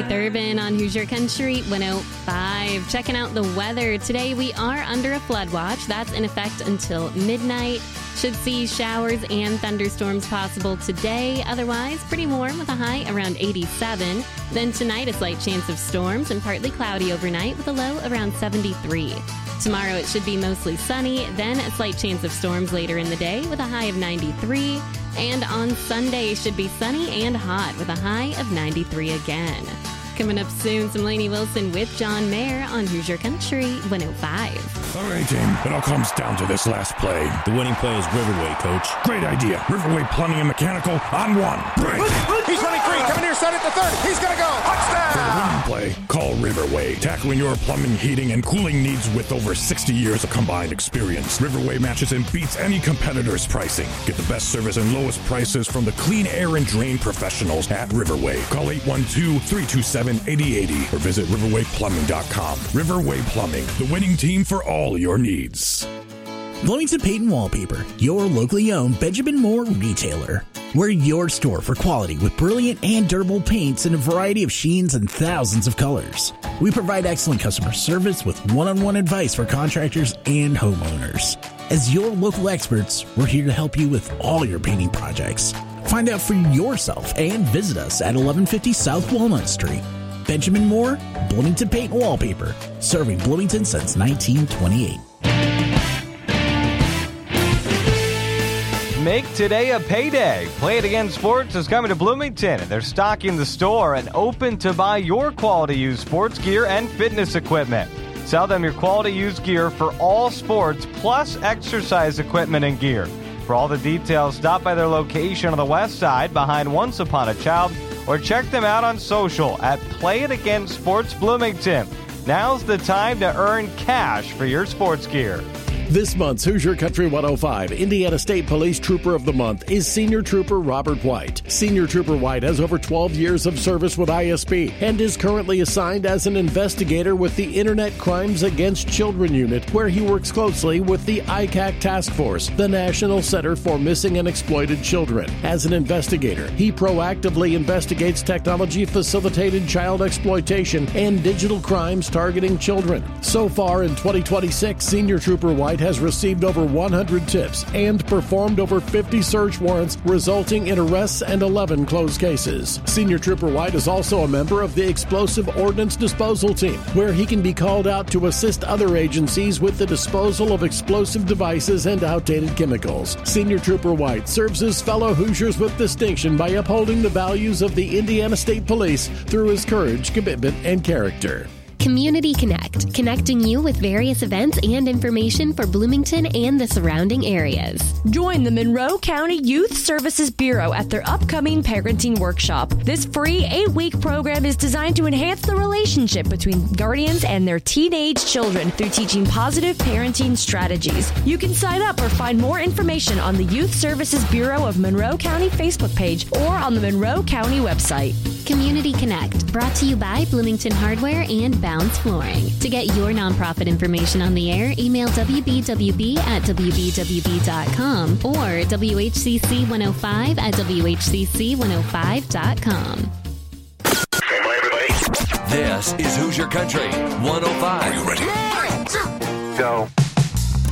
Faith Urban on Hoosier Country 105. Checking out the weather. Today we are under a flood watch. That's in effect until midnight. Should see showers and thunderstorms possible today. Otherwise, pretty warm with a high around 87. Then tonight, a slight chance of storms and partly cloudy overnight with a low around 73. Tomorrow, it should be mostly sunny. Then a slight chance of storms later in the day with a high of 93. And on Sunday, should be sunny and hot with a high of 93 again. Coming up soon, some Lainey Wilson with John Mayer on Hoosier Country 105. All right, team. It all comes down to this last play. The winning play is Riverway, Coach. Great idea. Riverway Plumbing and Mechanical on one. Break. He's running free. Coming near side at the third. He's going to go. Touchdown. For the winning play, call Riverway. Tackling your plumbing, heating, and cooling needs with over 60 years of combined experience. Riverway matches and beats any competitor's pricing. Get the best service and lowest prices from the clean air and drain professionals at Riverway. Call 812-327-8080 or visit riverwayplumbing.com. Riverway Plumbing, the winning team for all your needs. Bloomington Paint and Wallpaper, your locally owned Benjamin Moore retailer. We're your store for quality with brilliant and durable paints in a variety of sheens and thousands of colors. We provide excellent customer service with one-on-one advice for contractors and homeowners. As your local experts, we're here to help you with all your painting projects. Find out for yourself and visit us at 1150 South Walnut Street. Benjamin Moore, Bloomington Paint and Wallpaper, serving Bloomington since 1928. Make today a payday. Play It Again Sports is coming to Bloomington, and they're stocking the store and open to buy your quality used sports gear and fitness equipment. Sell them your quality used gear for all sports, plus exercise equipment and gear. For all the details, stop by their location on the west side behind Once Upon a Child, or check them out on social at Play It Again Sports Bloomington. Now's the time to earn cash for your sports gear. This month's Hoosier Country 105 Indiana State Police Trooper of the Month is Senior Trooper Robert White. Senior Trooper White has over 12 years of service with ISP and is currently assigned as an investigator with the Internet Crimes Against Children Unit, where he works closely with the ICAC Task Force, the National Center for Missing and Exploited Children. As an investigator, he proactively investigates technology-facilitated child exploitation and digital crimes targeting children. So far in 2026, Senior Trooper White has received over 100 tips and performed over 50 search warrants, resulting in arrests and 11 closed cases. Senior Trooper White is also a member of the Explosive Ordnance Disposal Team, where he can be called out to assist other agencies with the disposal of explosive devices and outdated chemicals. Senior Trooper White serves his fellow Hoosiers with distinction by upholding the values of the Indiana State Police through his courage, commitment, and character. Community Connect, connecting you with various events and information for Bloomington and the surrounding areas. Join the Monroe County Youth Services Bureau at their upcoming parenting workshop. This free 8-week program is designed to enhance the relationship between guardians and their teenage children through teaching positive parenting strategies. You can sign up or find more information on the Youth Services Bureau of Monroe County Facebook page or on the Monroe County website. Community Connect, brought to you by Bloomington Hardware and Bounce Flooring. To get your nonprofit information on the air, email wbwb@wbwb.com or WHCC105 at WHCC105.com. Hey, everybody. This is Hoosier Country 105. Are you ready? Go.